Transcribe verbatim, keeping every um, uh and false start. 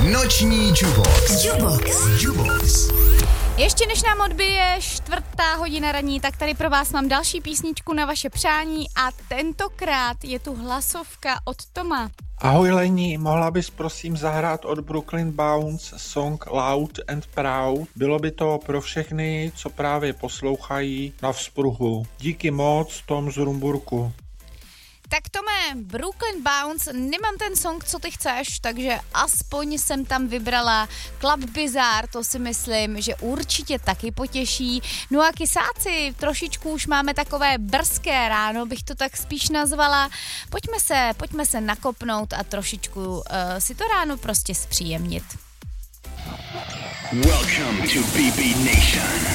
Noční Jukebox. Jukebox. Jukebox. Ještě než nám odbije čtvrtá hodina ranní, tak tady pro vás mám další písničku na vaše přání a tentokrát je tu hlasovka od Toma. Ahoj Lení, mohla bys prosím zahrát od Brooklyn Bounce song Loud and Proud? Bylo by to pro všechny, co právě poslouchají na vzpruhu. Díky moc, Tom z Rumburku. Tak Tome, Brooklyn Bounce, nemám ten song, co ty chceš, takže aspoň jsem tam vybrala Club Bizarre, to si myslím, že určitě taky potěší. No a kysáci, trošičku už máme takové brzké ráno, bych to tak spíš nazvala. Pojďme se, pojďme se nakopnout a trošičku uh, si to ráno prostě zpříjemnit. Welcome to B B Nation.